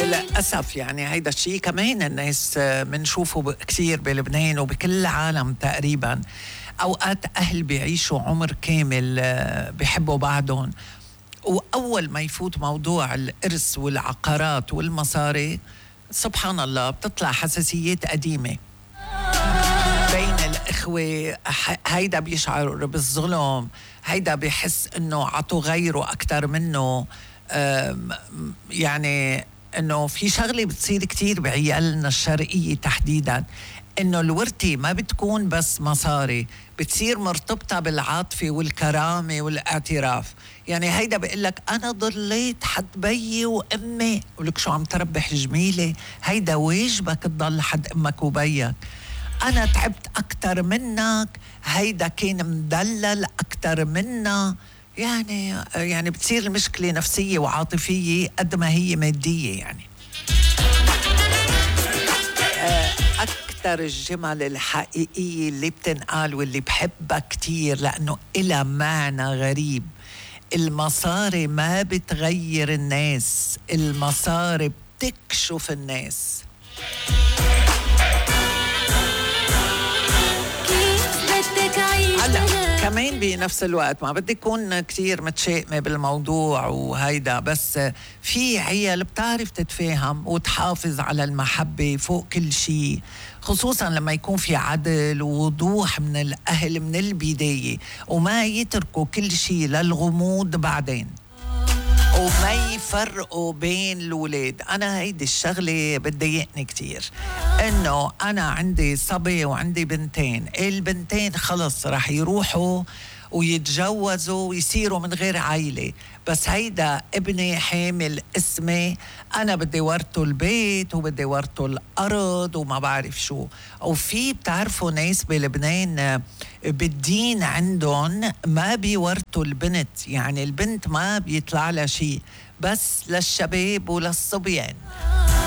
للأسف يعني هيدا الشيء كمان الناس منشوفه كتير بلبنان وبكل العالم تقريبا. أوقات أهل بيعيشوا عمر كامل بيحبوا بعضهم، وأول ما يفوت موضوع الإرث والعقارات والمصاري سبحان الله بتطلع حساسيات قديمة بين الإخوة. هيدا بيشعر بالظلم، هيدا بيحس إنه عطوا غيره أكتر منه. يعني إنه في شغلة بتصير كتير بعيالنا الشرقية تحديداً، إنه الورثة ما بتكون بس مصاري، بتصير مرتبطة بالعاطفة والكرامة والاعتراف. يعني هيدا بيقول لك أنا ضليت حد بيي وأمي، ولك شو عم تربح جميلة، هيدا واجبك تضل حد أمك وبيك. أنا تعبت أكتر منك، هيدا كان مدلل أكتر منا. يعني بتصير المشكلة نفسية وعاطفية قد ما هي مادية. يعني أكتر الجمل الحقيقية اللي بتنقال واللي بحبها كتير لأنه إلها معنى غريب: المصاري ما بتغير الناس، المصاري بتكشف الناس. هلا كمان بنفس الوقت ما بدي أكون كتير متشائمة بالموضوع وهيدا، بس في عيال بتعرف تتفاهم وتحافظ على المحبة فوق كل شيء، خصوصا لما يكون في عدل ووضوح من الأهل من البداية، وما يتركوا كل شيء للغموض بعدين، وما يفرقوا بين الولاد. أنا هيدي الشغلة بتضايقني كتير، إنه أنا عندي صبي وعندي بنتين، البنتين خلص رح يروحوا ويتجوزوا ويصيروا من غير عائلة، بس هيدا ابني حامل اسمي، أنا بدي ورثه البيت وبدي ورثه الأرض وما بعرف شو. وفي بتعرفوا ناس بلبنان بالدين عندهم ما بيورثوا البنت، يعني البنت ما بيطلع لها شيء، بس للشباب وللصبيان.